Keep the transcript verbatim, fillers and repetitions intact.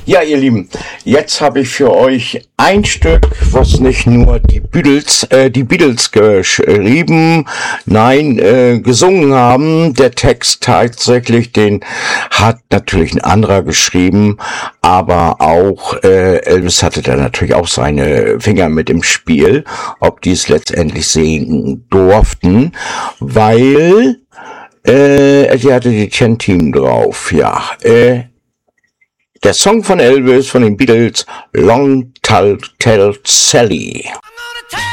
Ja, ihr Lieben, jetzt habe ich für euch ein Stück, was nicht nur die Beatles, äh, die Beatles geschrieben, nein, äh, gesungen haben. Der Text tatsächlich, den hat natürlich ein anderer geschrieben, aber auch äh, Elvis hatte da natürlich auch seine Finger mit im Spiel, ob die es letztendlich singen durften, weil äh, die hatte die Ten Team drauf, ja, äh, der Song von Elvis, von den Beatles, Long Tall Tell Sally.